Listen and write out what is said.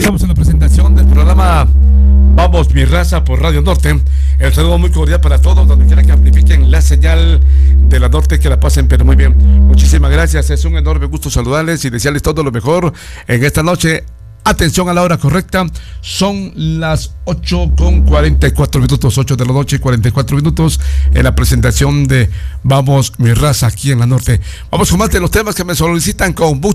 Estamos en la presentación del programa Vamos Mi Raza por Radio Norte. El saludo muy cordial para todos, donde quiera que amplifiquen la señal de la Norte, que la pasen pero muy bien. Muchísimas gracias, es un enorme gusto saludarles y desearles todo lo mejor en esta noche. Atención a la hora correcta, son las 8:44, 8 de la noche, 44 minutos, en la presentación de Vamos Mi Raza aquí en la Norte. Vamos con más de los temas que me solicitan con